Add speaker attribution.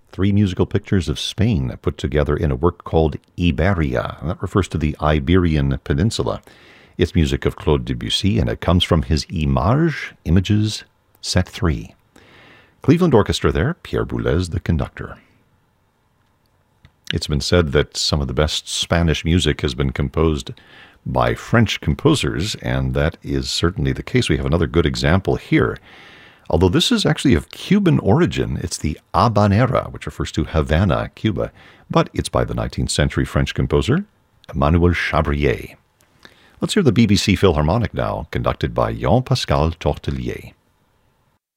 Speaker 1: three musical pictures of Spain put together in a work called Iberia, and that refers to the Iberian Peninsula. It's music of Claude Debussy, and it comes from his Images, Set 3. Cleveland Orchestra there, Pierre Boulez, the conductor. It's been said that some of the best Spanish music has been composed by French composers, and that is certainly the case. We have another good example here. Although this is actually of Cuban origin, it's the Habanera, which refers to Havana, Cuba, but it's by the 19th century French composer, Emmanuel Chabrier. Let's hear the BBC Philharmonic now, conducted by Jean-Pascal Tortelier.